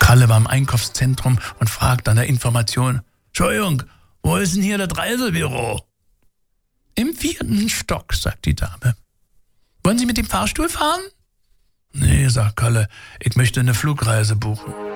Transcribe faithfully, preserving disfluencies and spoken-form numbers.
Kalle war im Einkaufszentrum und fragt an der Information: Entschuldigung, wo ist denn hier das Reisebüro? Im vierten Stock, sagt die Dame. Wollen Sie mit dem Fahrstuhl fahren? Nee, sagt Kalle, ich möchte eine Flugreise buchen.